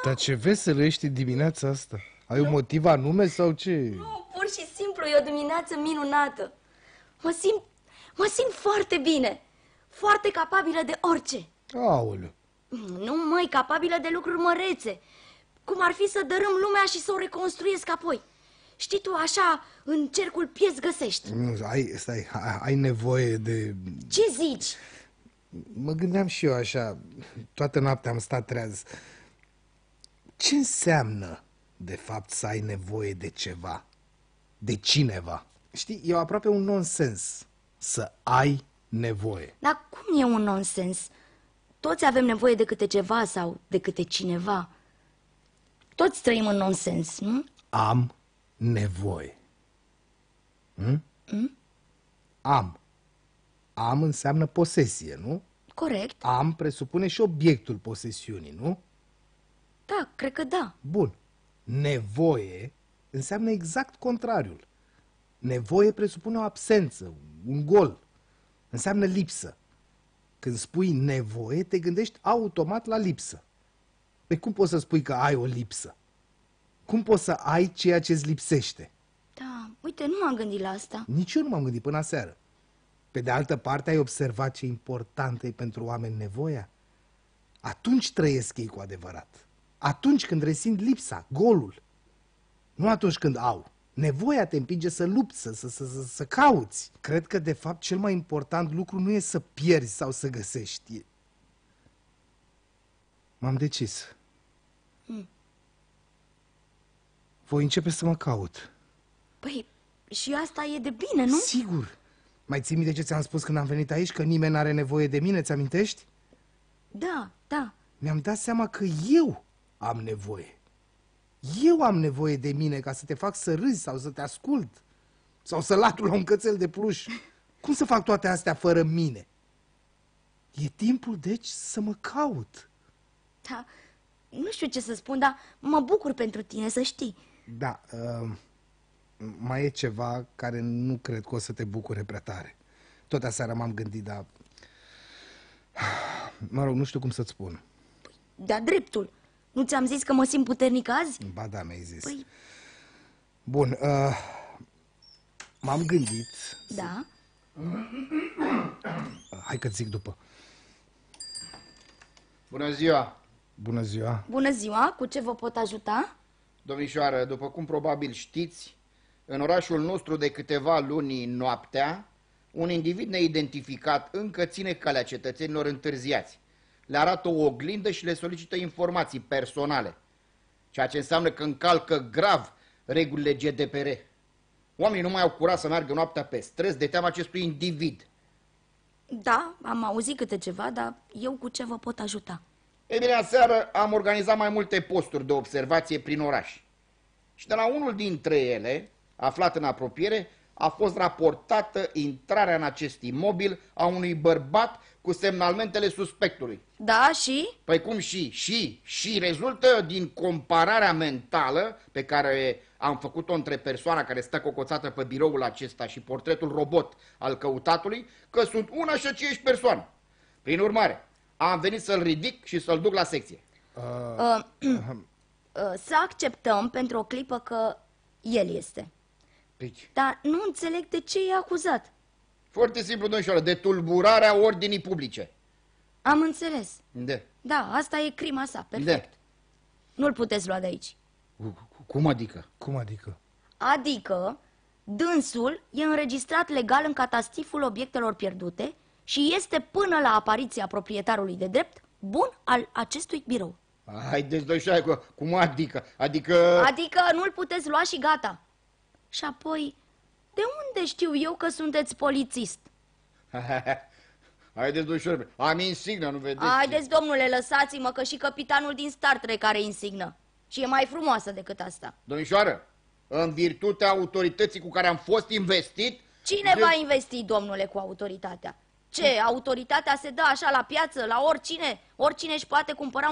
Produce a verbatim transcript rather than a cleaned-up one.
Dar ce veselă ești dimineața asta? Ai un motiv anume sau ce? Nu, pur și simplu e o dimineață minunată. Mă simt, mă simt foarte bine. Foarte capabilă de orice. Aoleu. Nu, măi, capabilă de lucruri mărețe. Cum ar fi să dărâm lumea și să o reconstruiesc apoi. Știi tu, așa, în cercul pies găsești. Nu, ai, stai, ai nevoie de... Ce zici? Mă gândeam și eu așa, toată noaptea am stat treaz. Ce înseamnă, de fapt, să ai nevoie de ceva? De cineva? Știi, e aproape un nonsens să ai nevoie. Dar cum e un nonsens? Toți avem nevoie de câte ceva sau de câte cineva. Toți trăim în nonsens, nu? Am nevoie. Hm? Hm? Am. Am înseamnă posesie, nu? Corect. Am presupune și obiectul posesiunii, nu? Da, cred că da. Bun. Nevoie înseamnă exact contrariul. Nevoie presupune o absență, un gol. Înseamnă lipsă. Când spui nevoie, te gândești automat la lipsă. Păi cum poți să spui că ai o lipsă? Cum poți să ai ceea ce îți lipsește? Da, uite, nu m-am gândit la asta. Nici eu nu m-am gândit până aseară. Pe de altă parte, ai observat ce importantă e pentru oameni nevoia? Atunci trăiesc ei cu adevărat. Atunci când resimt lipsa, golul. Nu atunci când au. Nevoia te împinge să lupți, să, să, să, să cauți. Cred că, de fapt, cel mai important lucru nu e să pierzi sau să găsești. E... M-am decis. Mm. Voi începe să mă caut. Păi, și asta e de bine, nu? Sigur. Mai ții minte ce ți-am spus când am venit aici? Că nimeni n-are nevoie de mine, ți-amintești? Da, da. Mi-am dat seama că eu am nevoie. Eu am nevoie de mine ca să te fac să râzi sau să te ascult. Sau să latur la un cățel de pluș. Cum să fac toate astea fără mine? E timpul, deci, să mă caut. Da, nu știu ce să spun, dar mă bucur pentru tine, să știi. Da, uh, mai e ceva care nu cred că o să te bucure prea tare. Tot aseară m-am gândit, dar... Mă rog, nu știu cum să-ți spun. De-a dreptul. Nu ți-am zis că mă simt puternic azi? Ba da, mi-ai zis. Păi... Bun, uh, m-am gândit... Da? Să... Hai că-ți zic după. Bună ziua! Bună ziua! Bună ziua, cu ce vă pot ajuta? Domnișoară, după cum probabil știți, în orașul nostru de câteva luni noaptea, un individ neidentificat încă ține calea cetățenilor întârziați. Le arată o oglindă și le solicită informații personale, ceea ce înseamnă că încalcă grav regulile G D P R. Oamenii nu mai au curaj să meargă noaptea pe străzi de teama acestui individ. Da, am auzit câte ceva, dar eu cu ce vă pot ajuta? Ei bine, aseară am organizat mai multe posturi de observație prin oraș. Și de la unul dintre ele, aflat în apropiere, a fost raportată intrarea în acest imobil a unui bărbat cu semnalmentele suspectului. Da, și? Păi cum și? Și? Și rezultă din compararea mentală pe care am făcut-o între persoana care stă cocoțată pe biroul acesta și portretul robot al căutatului, că sunt una și aceeași persoană. Prin urmare, am venit să-l ridic și să-l duc la secție. Uh, uh, să acceptăm pentru o clipă că el este. Pici. Dar nu înțeleg de ce e acuzat. Foarte simplu, domnișoară, de tulburarea ordinii publice. Am înțeles. De? Da, asta e crima sa, perfect. De? Nu-l puteți lua de aici. Cum adică? Cum adică? Adică, dânsul e înregistrat legal în catastiful obiectelor pierdute și este până la apariția proprietarului de drept bun al acestui birou. Haideți, domnișoară, cum adică? Adică... Adică nu-l puteți lua și gata. Și apoi, de unde știu eu că sunteți polițist? Haideți, domnișoară, am insignă, nu vedeți? Haideți, domnule, lăsați-mă că și capitanul din Star Trek are insignă. Și e mai frumoasă decât asta. Domnișoară, în virtutea autorității cu care am fost investit... Cine de... va investi, domnule, cu autoritatea? Ce, autoritatea se dă așa la piață, la oricine? Oricine își poate cumpăra